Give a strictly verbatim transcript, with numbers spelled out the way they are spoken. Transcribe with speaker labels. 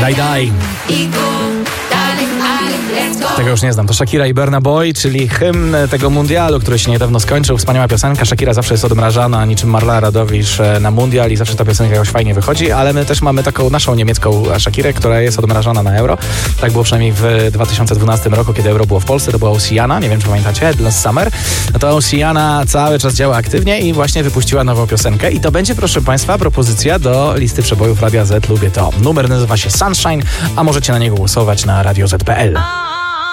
Speaker 1: Daj, daj. Tego już nie znam. To Shakira i Burna Boy, czyli hymn tego mundialu, który się niedawno skończył. Wspaniała piosenka. Shakira zawsze jest odmrażana niczym Marla Radowicz na mundial i zawsze ta piosenka jakoś fajnie wychodzi, ale my też mamy taką naszą niemiecką Shakirę, która jest odmrażana na Euro. Tak było przynajmniej w dwa tysiące dwunastym roku, kiedy Euro było w Polsce. To była Oceana, nie wiem czy pamiętacie, Endless Summer. No to Oceana cały czas działa aktywnie i właśnie wypuściła nową piosenkę. I to będzie, proszę Państwa, propozycja do listy przebojów Radia Z. Lubię to. Numer nazywa się Sunshine, a możecie na niego głosować na radio zet kropka pe el.